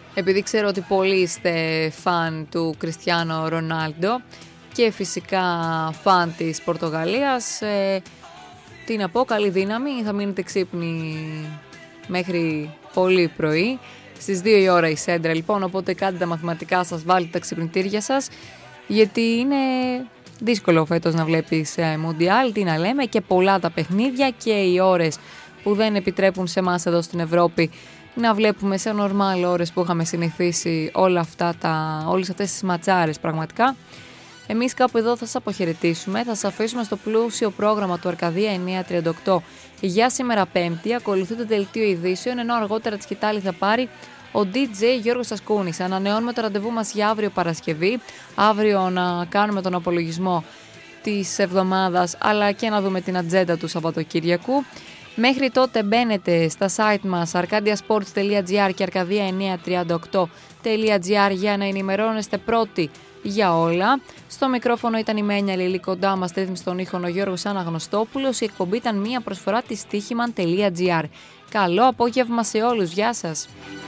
Επειδή ξέρω ότι πολλοί είστε φαν του Κριστιάνο Ρονάλντο και φυσικά φαν της Πορτογαλίας, τι να πω, καλή δύναμη, θα μείνετε ξύπνοι μέχρι πολύ πρωί. Στις 2 η ώρα η σέντρα λοιπόν, οπότε κάντε τα μαθηματικά σας, βάλτε τα ξυπνητήρια σας, γιατί είναι δύσκολο φέτος να βλέπεις Μουντιάλ, τι να λέμε, και πολλά τα παιχνίδια και οι ώρες που δεν επιτρέπουν σε εμάς εδώ στην Ευρώπη να βλέπουμε σε νορμάλ ώρες που είχαμε συνηθίσει όλες αυτές τις ματσάρες πραγματικά. Εμείς κάπου εδώ θα σας αποχαιρετήσουμε, θα σας αφήσουμε στο πλούσιο πρόγραμμα του Αρκαδία 938 για σήμερα Πέμπτη. Ακολουθεί το δελτίο ειδήσεων, ενώ αργότερα τη σκητάλη θα πάρει ο DJ Γιώργος Ασκούνης. Ανανεώνουμε το ραντεβού μας για αύριο Παρασκευή, αύριο να κάνουμε τον απολογισμό της εβδομάδας, αλλά και να δούμε την ατζέντα του Σαββατοκύριακου. Μέχρι τότε μπαίνετε στα site μας arcadiasports.gr και arcadia938.gr για να ενημερώνεστε πρώτοι για όλα. Στο μικρόφωνο ήταν η Μένια Λιλή, κοντά μας ρύθμιση στον ήχο ο Γιώργος Αναγνωστόπουλος. Η εκπομπή ήταν μία προσφορά της Stichiman.gr. Καλό απόγευμα σε όλους, γεια σας!